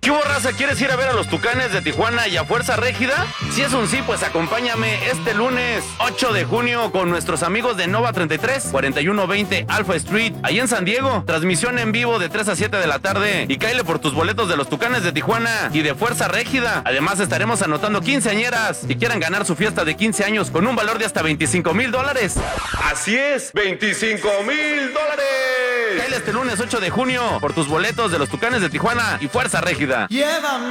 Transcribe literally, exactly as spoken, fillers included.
¿Qué hubo, raza? ¿Quieres ir a ver a los Tucanes de Tijuana y a Fuerza Régida? Si es un sí, pues acompáñame este lunes ocho de junio con nuestros amigos de Nova treinta y tres, cuarenta y uno veinte Alpha Street, ahí en San Diego. Transmisión en vivo de tres a siete de la tarde. Y cáele por tus boletos de los Tucanes de Tijuana y de Fuerza Régida. Además estaremos anotando quinceañeras y quieran ganar su fiesta de quince años con un valor de hasta veinticinco mil dólares. Así es, veinticinco mil dólares. Cáele este lunes ocho de junio por tus boletos de los Tucanes de Tijuana y Fuerza Régida. Llévame.